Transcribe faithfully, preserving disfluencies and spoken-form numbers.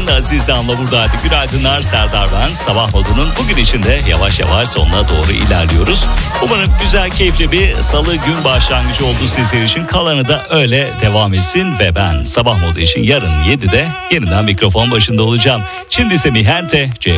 ben de Azize Hanım'la buradaydık. Günaydınlar, Serdar ben. Sabah modunun bugün içinde yavaş yavaş sonuna doğru ilerliyoruz. Umarım güzel, keyifli bir salı gün başlangıcı oldu sizler için. Kalanı da öyle devam etsin ve ben sabah modu için yarın yedide yeniden mikrofon başında olacağım. Şimdi ise Mihente,